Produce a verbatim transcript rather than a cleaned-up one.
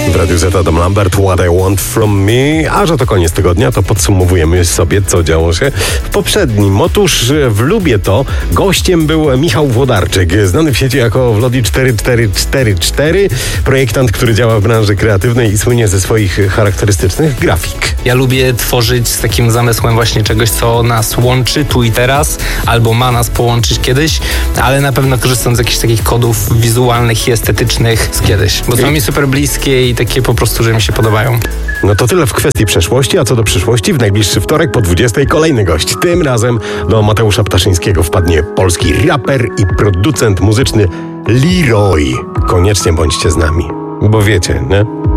W Radiu Z Adam Lambert, What I Want From Me. A że to koniec tygodnia, to podsumowujemy sobie, co działo się w poprzednim. Otóż w Lubię To gościem był Michał Włodarczyk, znany w sieci jako Wlodi cztery cztery cztery cztery, projektant, który działa w branży kreatywnej i słynie ze swoich charakterystycznych grafik. Ja lubię tworzyć z takim zamysłem właśnie czegoś, co nas łączy tu i teraz, albo ma nas połączyć kiedyś, ale na pewno korzystam z jakichś takich kodów wizualnych i estetycznych z kiedyś, bo są mi super bliskie i takie po prostu, że mi się podobają. No to tyle w kwestii przeszłości, a co do przyszłości, w najbliższy wtorek po dwudziestej kolejny gość. Tym razem do Mateusza Ptaszyńskiego wpadnie polski raper i producent muzyczny Leroy. Koniecznie bądźcie z nami, bo wiecie, nie?